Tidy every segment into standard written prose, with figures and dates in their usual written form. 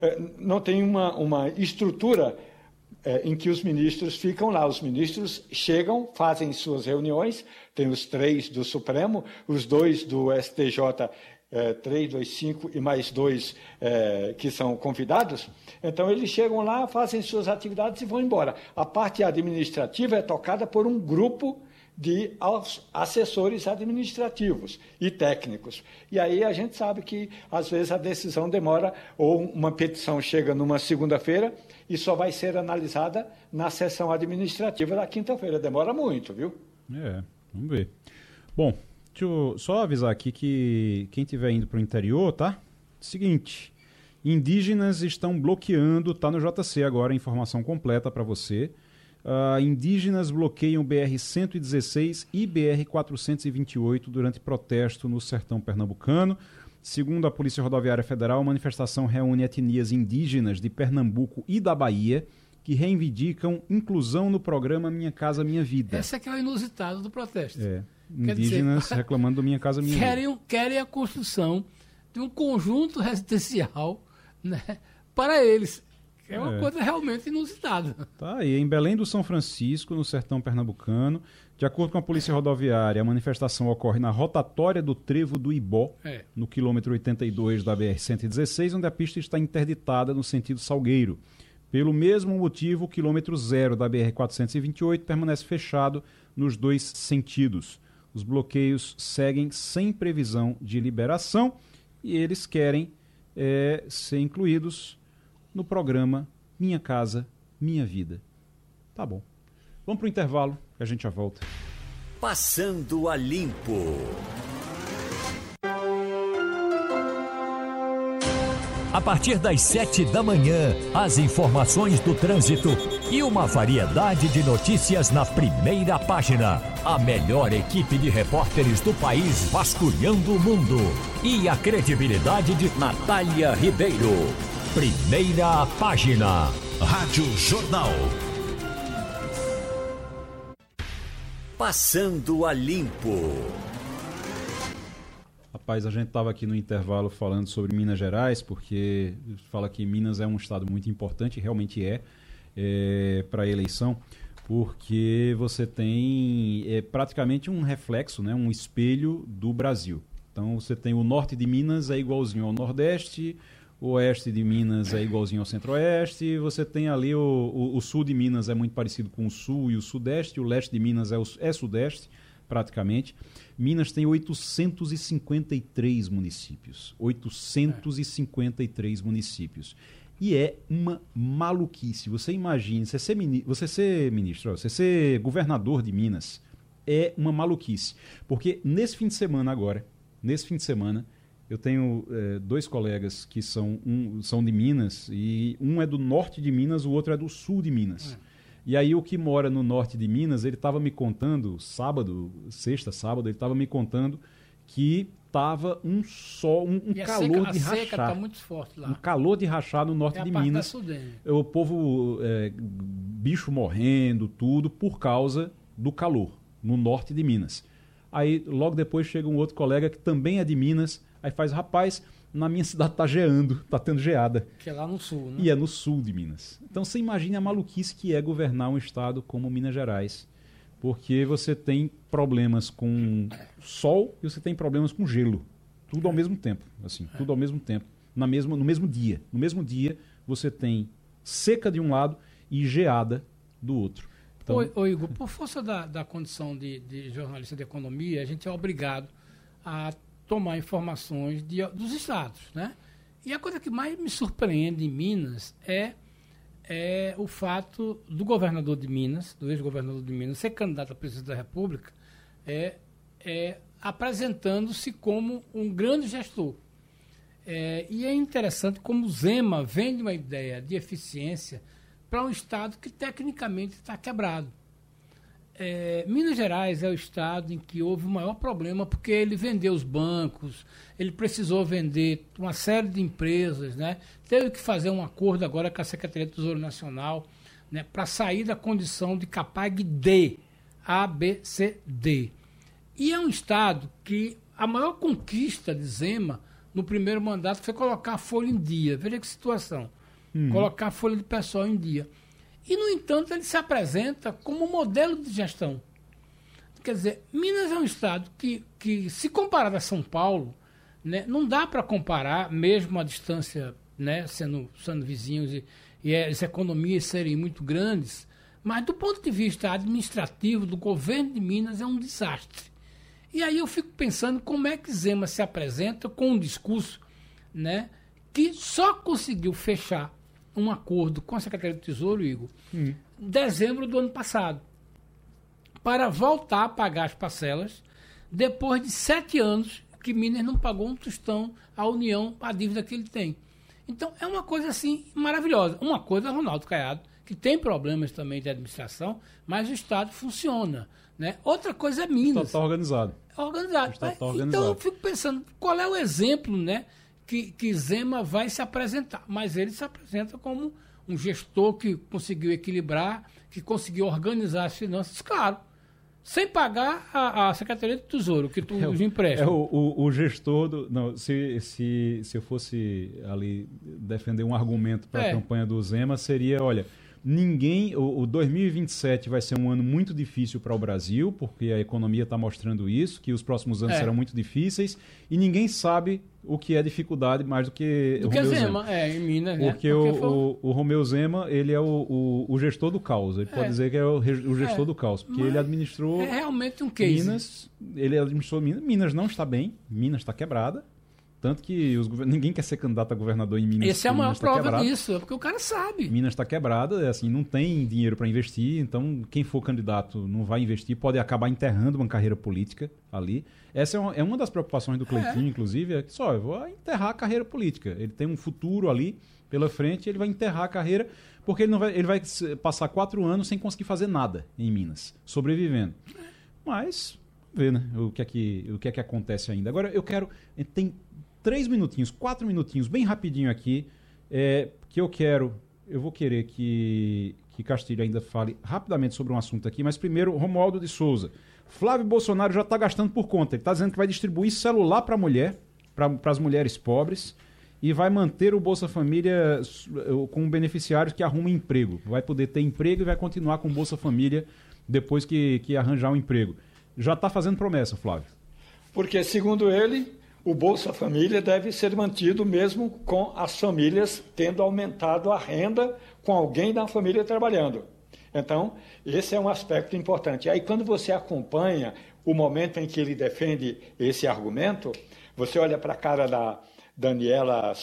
Não tem uma estrutura em que os ministros ficam lá. Os ministros chegam, fazem suas reuniões, tem os 3 do Supremo, os 2 do STJ, 3, 2, 5 e mais 2 que são convidados. Então, eles chegam lá, fazem suas atividades e vão embora. A parte administrativa é tocada por um grupo de assessores administrativos e técnicos. E aí a gente sabe que, às vezes, a decisão demora, ou uma petição chega numa segunda-feira e só vai ser analisada na sessão administrativa da quinta-feira. Demora muito, viu? Vamos ver. Bom, deixa eu só avisar aqui que quem estiver indo para o interior, tá? Seguinte, indígenas estão bloqueando, tá no JC agora, a informação completa para você. Indígenas bloqueiam BR-116 e BR-428 durante protesto no sertão pernambucano. Segundo a Polícia Rodoviária Federal, a manifestação reúne etnias indígenas de Pernambuco e da Bahia que reivindicam inclusão no programa Minha Casa Minha Vida. Esse é que é o inusitado do protesto. Indígenas reclamando do Minha Casa Minha Vida. Querem a construção de um conjunto residencial, né, para eles. É uma coisa realmente inusitada. Tá, e em Belém do São Francisco, no sertão pernambucano, de acordo com a Polícia Rodoviária, a manifestação ocorre na rotatória do Trevo do Ibó, no quilômetro 82 da BR-116, onde a pista está interditada no sentido Salgueiro. Pelo mesmo motivo, o quilômetro 0 da BR-428 permanece fechado nos 2 sentidos. Os bloqueios seguem sem previsão de liberação e eles querem ser incluídos no programa Minha Casa Minha Vida. Tá bom. Vamos para o intervalo, que a gente já volta. Passando a Limpo. A partir das 7 da manhã, as informações do trânsito e uma variedade de notícias na primeira página. A melhor equipe de repórteres do país vasculhando o mundo. E a credibilidade de Natália Ribeiro. Primeira página. Rádio Jornal. Passando a Limpo. Rapaz, a gente estava aqui no intervalo falando sobre Minas Gerais, porque fala que Minas é um estado muito importante, realmente para a eleição, porque você tem praticamente um reflexo, né, um espelho do Brasil. Então você tem o norte de Minas é igualzinho ao Nordeste, o oeste de Minas é igualzinho ao Centro-Oeste, você tem ali o sul de Minas é muito parecido com o Sul e o Sudeste, o leste de Minas é Sudeste, praticamente. Minas tem 853 municípios. 853 municípios. E é uma maluquice. Você imagina, você ser ministro, você ser governador de Minas, é uma maluquice. Porque nesse fim de semana, eu tenho 2 colegas que são de Minas, e um é do norte de Minas, o outro é do sul de Minas. E aí o que mora no norte de Minas, ele estava me contando, sábado, ele estava me contando que estava um calor de rachar. A seca está muito forte lá. Um calor de rachar no norte de Minas. O povo, bicho morrendo, tudo, por causa do calor no norte de Minas. Aí logo depois chega um outro colega que também é de Minas, aí faz, rapaz, na minha cidade tá geando, tá tendo geada. Que é lá no sul, né? E é no sul de Minas. Então você imagina a maluquice que é governar um estado como Minas Gerais. Porque você tem problemas com sol e você tem problemas com gelo. Tudo ao mesmo tempo, assim, tudo ao mesmo tempo. No mesmo dia. No mesmo dia você tem seca de um lado e geada do outro. Então, Ô Igor, por força da condição de jornalista de economia, a gente é obrigado a tomar informações dos estados, né? E a coisa que mais me surpreende em Minas é o fato do governador de Minas, do ex-governador de Minas, ser candidato a presidente da República, apresentando-se como um grande gestor. E é interessante como o Zema vem de uma ideia de eficiência para um estado que tecnicamente está quebrado. Minas Gerais é o estado em que houve o maior problema, porque ele vendeu os bancos, ele precisou vender uma série de empresas, né? Teve que fazer um acordo agora com a Secretaria do Tesouro Nacional, né, para sair da condição de Capag D, A, B, C, D. E é um estado que a maior conquista de Zema no primeiro mandato foi colocar a folha em dia. Veja que situação. Colocar a folha de pessoal em dia. E, no entanto, ele se apresenta como modelo de gestão. Quer dizer, Minas é um estado que se comparado a São Paulo, né, não dá para comparar, mesmo a distância, né, sendo vizinhos e as economias serem muito grandes, mas do ponto de vista administrativo do governo de Minas é um desastre. E aí eu fico pensando como é que Zema se apresenta com um discurso, né, que só conseguiu fechar um acordo com a Secretaria do Tesouro, Igor, em dezembro do ano passado, para voltar a pagar as parcelas depois de 7 anos que Minas não pagou um tostão à União, a dívida que ele tem. Então, é uma coisa assim maravilhosa. Uma coisa é Ronaldo Caiado, que tem problemas também de administração, mas o Estado funciona, né? Outra coisa é Minas. O Estado está organizado. Organizado. Então, eu fico pensando, qual é o exemplo, né, que Zema vai se apresentar? Mas ele se apresenta como um gestor que conseguiu equilibrar, que conseguiu organizar as finanças, claro, sem pagar a Secretaria do Tesouro, que os empréstimos. O gestor do... Não, se eu fosse ali defender um argumento para a campanha do Zema, seria, olha, o 2027 vai ser um ano muito difícil para o Brasil, porque a economia está mostrando isso, que os próximos anos serão muito difíceis, e ninguém sabe o que é dificuldade mais do que o Romeu Zema. Em Minas, porque né? O Romeu Zema, ele é o gestor do caos. Ele pode dizer que é o gestor do caos, porque ele administrou... É realmente um case. Minas, ele administrou Minas. Minas não está bem, Minas está quebrada. Tanto que ninguém quer ser candidato a governador em Minas. Essa é a maior prova disso, porque o cara sabe. Minas está quebrada, assim, não tem dinheiro para investir, então quem for candidato não vai investir, pode acabar enterrando uma carreira política ali. Essa é uma das preocupações do Cleitinho, inclusive, é que eu vou enterrar a carreira política. Ele tem um futuro ali pela frente, ele vai enterrar a carreira, porque ele vai passar 4 anos sem conseguir fazer nada em Minas, sobrevivendo. Mas, vamos ver, né, o que é que acontece ainda. Agora, tem 3 minutinhos, 4 minutinhos, bem rapidinho aqui, que eu vou querer que Castilho ainda fale rapidamente sobre um assunto aqui, mas primeiro, Romualdo de Souza. Flávio Bolsonaro já está gastando por conta, ele está dizendo que vai distribuir celular para as mulheres pobres, e vai manter o Bolsa Família com beneficiários que arrumam emprego. Vai poder ter emprego e vai continuar com o Bolsa Família depois que arranjar um emprego. Já está fazendo promessa, Flávio. Porque, segundo ele, o Bolsa Família deve ser mantido mesmo com as famílias tendo aumentado a renda com alguém da família trabalhando. Então, esse é um aspecto importante. Aí, quando você acompanha o momento em que ele defende esse argumento, você olha para a cara da Daniela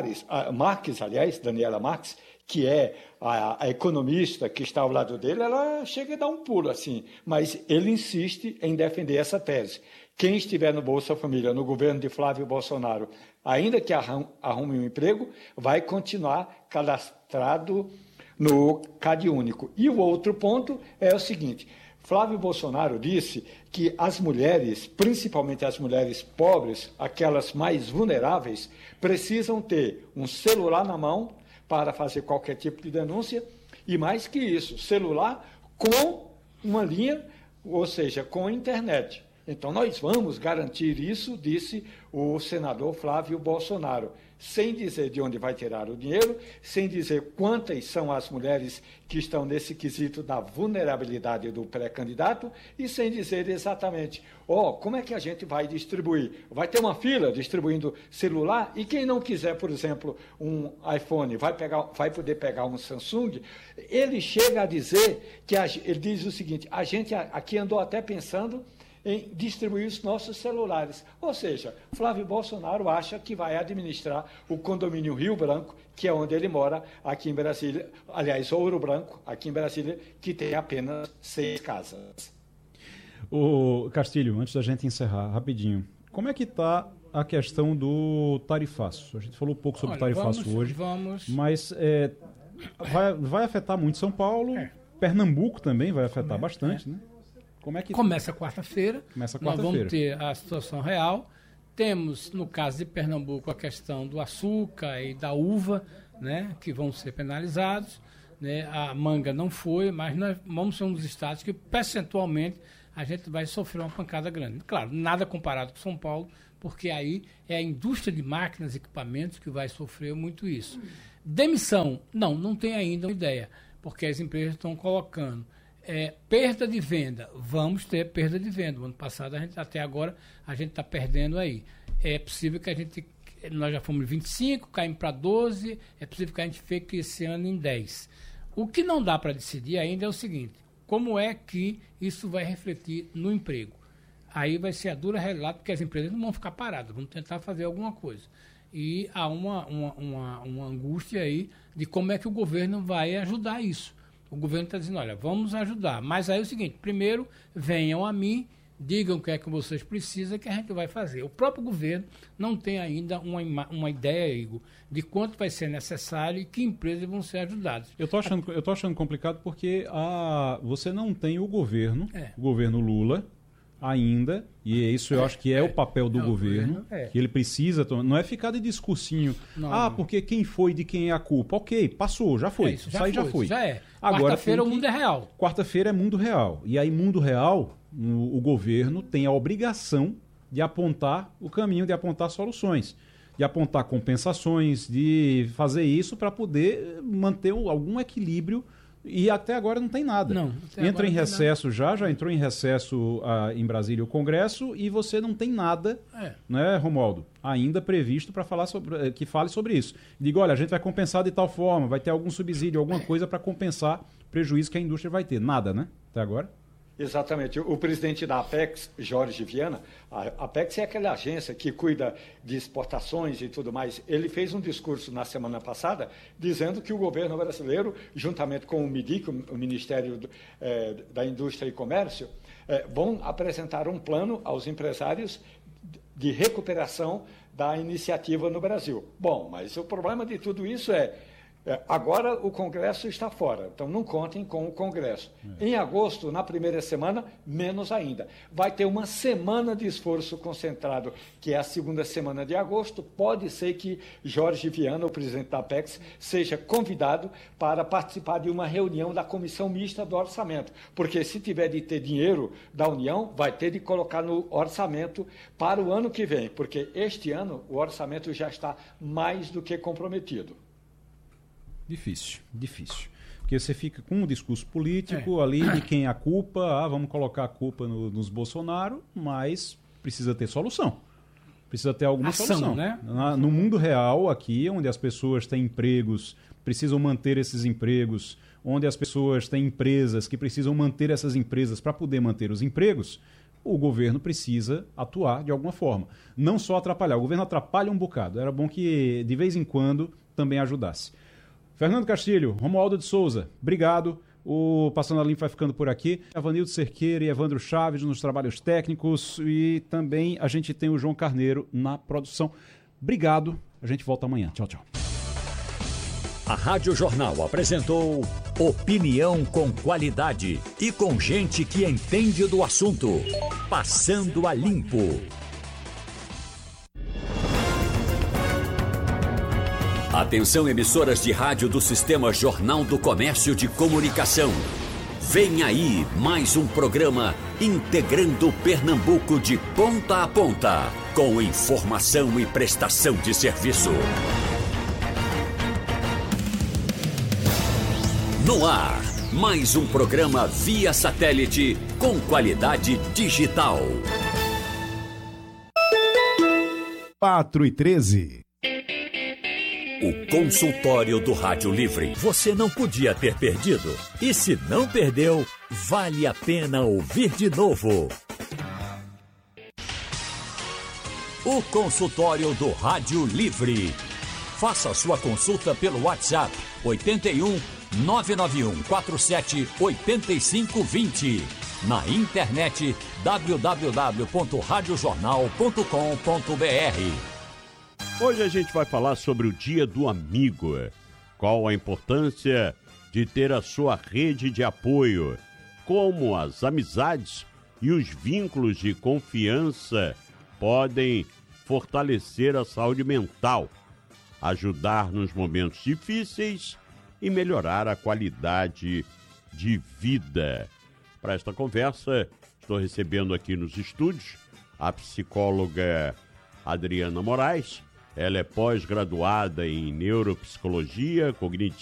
Marques, que é a economista que está ao lado dele, ela chega a dar um pulo assim, mas ele insiste em defender essa tese. Quem estiver no Bolsa Família, no governo de Flávio Bolsonaro, ainda que arrume um emprego, vai continuar cadastrado no CadÚnico. E o outro ponto é o seguinte: Flávio Bolsonaro disse que as mulheres, principalmente as mulheres pobres, aquelas mais vulneráveis, precisam ter um celular na mão para fazer qualquer tipo de denúncia, e mais que isso, celular com uma linha, ou seja, com internet. Então, nós vamos garantir isso, disse o senador Flávio Bolsonaro, sem dizer de onde vai tirar o dinheiro, sem dizer quantas são as mulheres que estão nesse quesito da vulnerabilidade do pré-candidato e sem dizer exatamente, como é que a gente vai distribuir? Vai ter uma fila distribuindo celular e quem não quiser, por exemplo, um iPhone, vai poder pegar um Samsung. Ele chega a dizer, ele diz o seguinte: a gente aqui andou até pensando em distribuir os nossos celulares. Ou seja, Flávio Bolsonaro acha que vai administrar o condomínio Rio Branco, que é onde ele mora, aqui em Brasília, aliás, Ouro Branco, aqui em Brasília, que tem apenas 6 casas. O Castilho, antes da gente encerrar, rapidinho, como é que está a questão do tarifaço? A gente falou um pouco sobre o tarifaço hoje, mas vai afetar muito São Paulo, Pernambuco também vai afetar bastante, né? Como é que... Começa quarta-feira. Nós vamos ter a situação real. Temos, no caso de Pernambuco, a questão do açúcar e da uva, né, que vão ser penalizados. Né? A manga não foi, mas nós vamos ser um dos estados que, percentualmente, a gente vai sofrer uma pancada grande. Claro, nada comparado com São Paulo, porque aí é a indústria de máquinas e equipamentos que vai sofrer muito isso. Demissão, não tem ainda uma ideia, porque as empresas estão colocando. Perda de venda, vamos ter perda de venda. O ano passado, até agora, a gente está perdendo aí. É possível que nós já fomos 25, caímos para 12, é possível que a gente fique esse ano em 10. O que não dá para decidir ainda é o seguinte, como é que isso vai refletir no emprego? Aí vai ser a dura realidade, porque as empresas não vão ficar paradas, vão tentar fazer alguma coisa. E há uma angústia aí de como é que o governo vai ajudar isso. O governo está dizendo, olha, vamos ajudar. Mas aí é o seguinte, primeiro venham a mim, digam o que é que vocês precisam que a gente vai fazer. O próprio governo não tem ainda uma ideia, Igor, de quanto vai ser necessário e que empresas vão ser ajudadas. Eu tô achando complicado porque você não tem o governo Lula ainda, e isso eu acho que é o papel do governo, que ele precisa, não é ficar de discursinho, porque quem foi, de quem é a culpa. Ok, passou, já foi, isso já foi. Já é. Agora, quarta-feira o mundo é real. Quarta-feira é mundo real. E aí, mundo real, o governo tem a obrigação de apontar o caminho, de apontar soluções, de apontar compensações, de fazer isso para poder manter algum equilíbrio. E até agora não tem nada. Entra em recesso já entrou em recesso em Brasília o Congresso e você não tem nada, né, Romualdo, ainda previsto para falar que fale sobre isso. Diga, olha, a gente vai compensar de tal forma, vai ter algum subsídio, alguma coisa para compensar o prejuízo que a indústria vai ter. Nada, né? Até agora. Exatamente. O presidente da Apex, Jorge Viana, a Apex é aquela agência que cuida de exportações e tudo mais. Ele fez um discurso na semana passada dizendo que o governo brasileiro, juntamente com o MIDIC, o Ministério da Indústria e Comércio, vão apresentar um plano aos empresários de recuperação da iniciativa no Brasil. Bom, mas o problema de tudo isso agora o Congresso está fora, então não contem com o Congresso. Em agosto, na primeira semana, menos ainda. Vai ter uma semana de esforço concentrado, que é a segunda semana de agosto. Pode ser que Jorge Viana, o presidente da Apex, seja convidado para participar de uma reunião da Comissão Mista do Orçamento, porque se tiver de ter dinheiro da União, vai ter de colocar no orçamento para o ano que vem, porque este ano o orçamento já está mais do que comprometido. Difícil. Porque você fica com um discurso político ali de quem é a culpa, vamos colocar a culpa nos Bolsonaro, mas precisa ter solução. Precisa ter alguma solução. Né? No mundo real, aqui, onde as pessoas têm empregos, precisam manter esses empregos, onde as pessoas têm empresas que precisam manter essas empresas para poder manter os empregos, o governo precisa atuar de alguma forma. Não só atrapalhar. O governo atrapalha um bocado. Era bom que, de vez em quando, também ajudasse. Fernando Castilho, Romualdo de Souza, obrigado. O Passando a Limpo vai ficando por aqui. Avanildo Cerqueira e Evandro Chaves nos trabalhos técnicos e também a gente tem o João Carneiro na produção. Obrigado. A gente volta amanhã. Tchau, tchau. A Rádio Jornal apresentou opinião com qualidade e com gente que entende do assunto. Passando a Limpo. Atenção, emissoras de rádio do Sistema Jornal do Comércio de Comunicação. Vem aí mais um programa integrando Pernambuco de ponta a ponta, com informação e prestação de serviço. No ar, mais um programa via satélite com qualidade digital. 4h13. O consultório do Rádio Livre. Você não podia ter perdido. E se não perdeu, vale a pena ouvir de novo. O consultório do Rádio Livre. Faça sua consulta pelo WhatsApp 81 991 47 8520. Na internet www.radiojornal.com.br. Hoje a gente vai falar sobre o Dia do Amigo. Qual a importância de ter a sua rede de apoio? Como as amizades e os vínculos de confiança podem fortalecer a saúde mental, ajudar nos momentos difíceis e melhorar a qualidade de vida. Para esta conversa, estou recebendo aqui nos estúdios a psicóloga Adriana Moraes. Ela é pós-graduada em neuropsicologia cognitiva